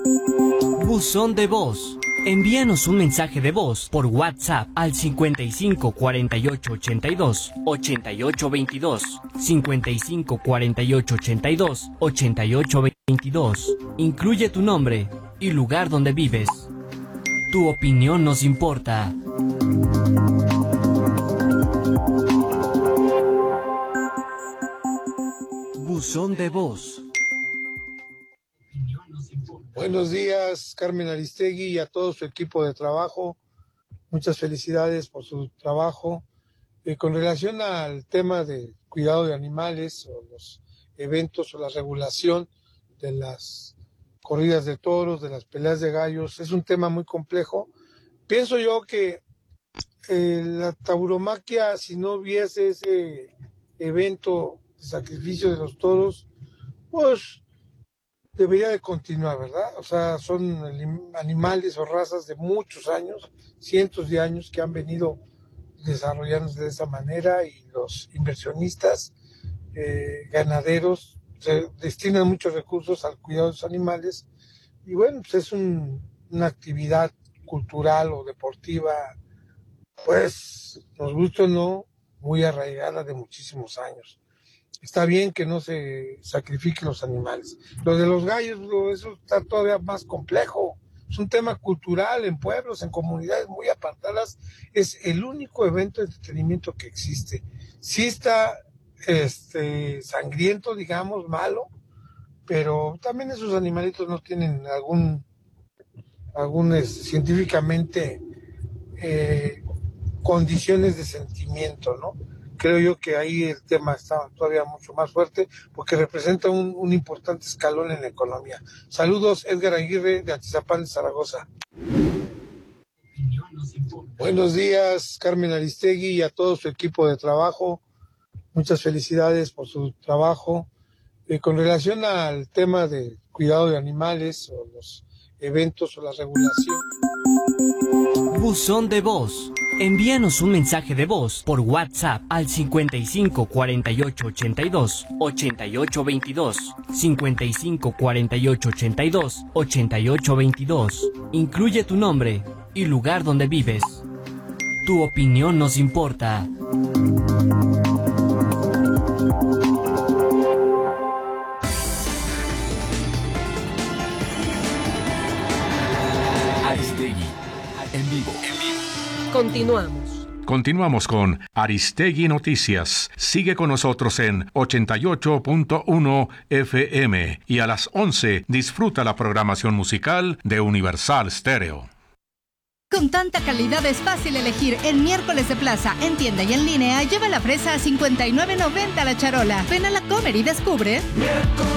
Buzón de voz. Envíanos un mensaje de voz por WhatsApp al 55 48 82 88 22, 55 48 82 88 22. Incluye tu nombre y lugar donde vives. Tu opinión nos importa. Buzón de voz. Buenos días, Carmen Aristegui, y a todo su equipo de trabajo. Muchas felicidades por su trabajo. Con relación al tema del cuidado de animales o los eventos o la regulación de las corridas de toros, de las peleas de gallos, es un tema muy complejo. Pienso yo que la tauromaquia, si no hubiese ese evento de sacrificio de los toros, pues debería de continuar, ¿verdad? O sea, son animales o razas de muchos años, cientos de años que han venido desarrollándose de esa manera, y los inversionistas, ganaderos, se destinan muchos recursos al cuidado de los animales, y bueno, pues es una actividad cultural o deportiva, pues, nos gusta o no, muy arraigada de muchísimos años. Está bien que no se sacrifiquen los animales. Lo de los gallos, eso está todavía más complejo. Es un tema cultural en pueblos, en comunidades muy apartadas. Es el único evento de entretenimiento que existe. Sí está sangriento, digamos, malo, pero también esos animalitos no tienen científicamente condiciones de sentimiento, ¿no? Creo yo que ahí el tema está todavía mucho más fuerte porque representa un importante escalón en la economía. Saludos, Edgar Aguirre de Atizapán de Zaragoza. Buenos días, Carmen Aristegui, y a todo su equipo de trabajo. Muchas felicidades por su trabajo. Con relación al tema del cuidado de animales o los eventos o la regulación. Buzón de voz. Envíanos un mensaje de voz por WhatsApp al 55 48 82 88 22, 55 48 82 88 22. Incluye tu nombre y lugar donde vives. Tu opinión nos importa. Aristegui, en vivo. Continuamos con Aristegui Noticias. Sigue con nosotros en 88.1 FM y a las 11 disfruta la programación musical de Universal Stereo. Con tanta calidad es fácil elegir. En Miércoles de Plaza, en tienda y en línea, lleva la fresa a $59.90 la charola. Ven a la Comer y descubre. Miércoles